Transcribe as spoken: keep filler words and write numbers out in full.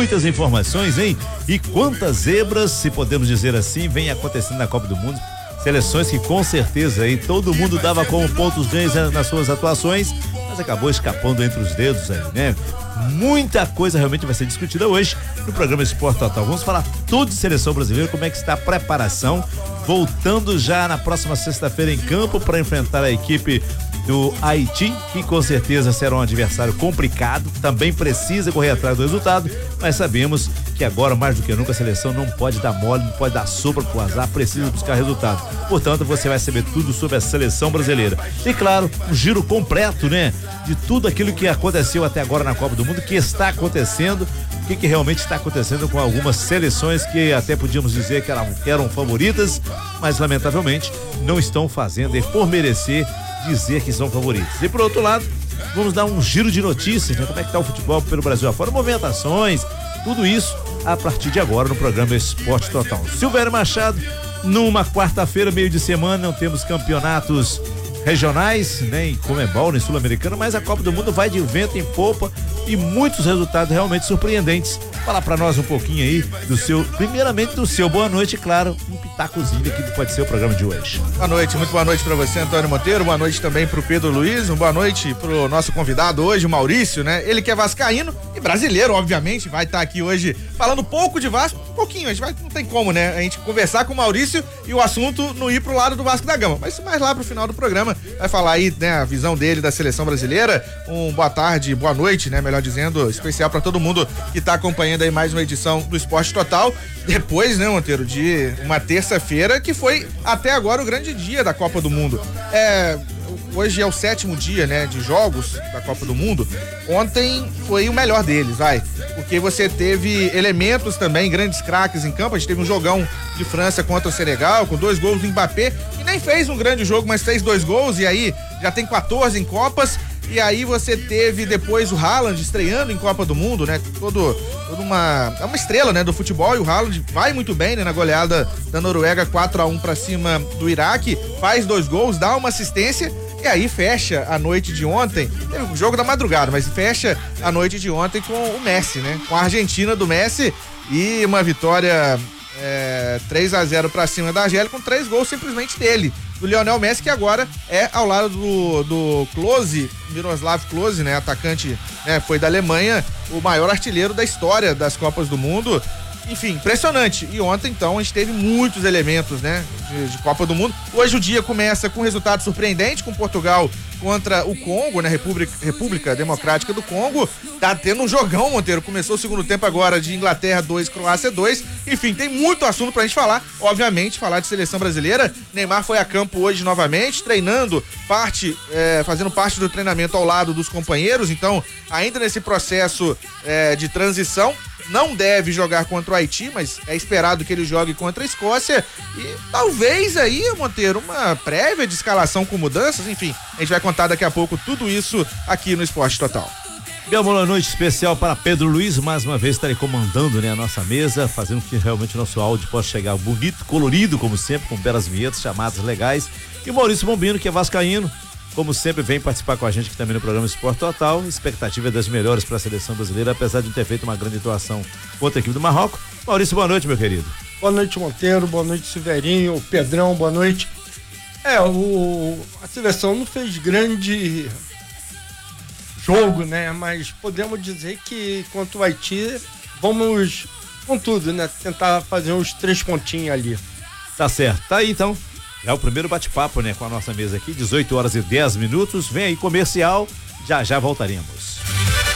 muitas informações, hein? E quantas zebras, se podemos dizer assim, vem acontecendo na Copa do Mundo. Seleções que com certeza aí todo mundo dava como pontos ganhos nas suas atuações, mas acabou escapando entre os dedos aí, né? Muita coisa realmente vai ser discutida hoje no programa Esporte Total. Vamos falar tudo de seleção brasileira, como é que está a preparação, voltando já na próxima sexta-feira em campo para enfrentar a equipe do Haiti, que com certeza será um adversário complicado, também precisa correr atrás do resultado, mas sabemos que agora mais do que nunca a seleção não pode dar mole, não pode dar sopa pro azar, precisa buscar resultado. Portanto, você vai saber tudo sobre a seleção brasileira. E claro, um giro completo, né? De tudo aquilo que aconteceu até agora na Copa do Mundo, que está acontecendo, o que, que realmente está acontecendo com algumas seleções que até podíamos dizer que eram, que eram favoritas, mas lamentavelmente não estão fazendo e por merecer dizer que são favoritos. E por outro lado, vamos dar um giro de notícias, né? Como é que tá o futebol pelo Brasil afora, movimentações, tudo isso a partir de agora no programa Esporte Total. Silvério Machado, numa quarta-feira, meio de semana, não temos campeonatos regionais, nem Comebol, nem Sul-Americano, mas a Copa do Mundo vai de vento em popa e muitos resultados realmente surpreendentes. Fala pra nós um pouquinho aí do seu, primeiramente do seu boa noite, claro, um pitacozinho aqui que pode ser o programa de hoje. Boa noite, muito boa noite pra você, Antônio Monteiro, boa noite também pro Pedro Luiz, uma boa noite pro nosso convidado hoje, o Maurício, né? Ele que é vascaíno e brasileiro, obviamente, vai estar tá aqui hoje falando pouco de Vasco, um pouquinho, a gente vai, não tem como, né? A gente conversar com o Maurício e o assunto não ir pro lado do Vasco da Gama, mas mais lá pro final do programa vai falar aí, né, a visão dele da seleção brasileira. Um boa tarde, boa noite, né, melhor dizendo, especial pra todo mundo que tá acompanhando aí mais uma edição do Esporte Total, depois, né, Monteiro, de uma terça-feira que foi até agora o grande dia da Copa do Mundo. É, hoje é o sétimo dia, né, de jogos da Copa do Mundo. Ontem foi o melhor deles, vai, porque você teve elementos também, grandes craques em campo. A gente teve um jogão de França contra o Senegal, com dois gols do Mbappé, que nem fez um grande jogo, mas fez dois gols, e aí já tem quatorze em Copas. E aí você teve depois o Haaland estreando em Copa do Mundo, né? Todo, toda uma, é uma estrela, né, do futebol, e o Haaland vai muito bem, né, na goleada da Noruega quatro a um pra cima do Iraque, faz dois gols, dá uma assistência. E aí fecha a noite de ontem, teve um jogo da madrugada, mas fecha a noite de ontem com o Messi, né? Com a Argentina do Messi e uma vitória é, três a zero pra cima da Argélia, com três gols simplesmente dele, do Lionel Messi, que agora é ao lado do, do Klose, Miroslav Klose, né? Atacante, né? Foi da Alemanha, o maior artilheiro da história das Copas do Mundo. Enfim, impressionante. E ontem, então, a gente teve muitos elementos, né, de, de Copa do Mundo. Hoje o dia começa com um resultado surpreendente, com Portugal contra o Congo, né, República, República Democrática do Congo. Tá tendo um jogão, Monteiro. Começou o segundo tempo agora de Inglaterra dois, Croácia dois. Enfim, tem muito assunto pra gente falar. Obviamente, falar de seleção brasileira. Neymar foi a campo hoje novamente, treinando, parte, é, fazendo parte do treinamento ao lado dos companheiros. Então, ainda nesse processo é, de transição, não deve jogar contra o Haiti, mas é esperado que ele jogue contra a Escócia. E talvez aí, Monteiro, uma prévia de escalação com mudanças. Enfim, a gente vai contar daqui a pouco tudo isso aqui no Esporte Total. Bem, boa noite especial para Pedro Luiz, mais uma vez estarei comandando, né, a nossa mesa, fazendo com que realmente o nosso áudio possa chegar bonito, colorido, como sempre, com belas vinhetas, chamadas legais. E o Maurício Bombino, que é vascaíno, como sempre, vem participar com a gente aqui também no programa Esporte Total. Expectativa é das melhores para a seleção brasileira, apesar de ter feito uma grande atuação contra a equipe do Marrocos. Maurício, boa noite, meu querido. Boa noite, Monteiro, boa noite, Silverinho, Pedrão, boa noite. É, o, a seleção não fez grande jogo, né? Mas podemos dizer que contra o Haiti, vamos com tudo, né? Tentar fazer uns três pontinhos ali. Tá certo, tá aí então. É o primeiro bate-papo, né, com a nossa mesa aqui, dezoito horas e dez minutos. Vem aí comercial, já já voltaremos.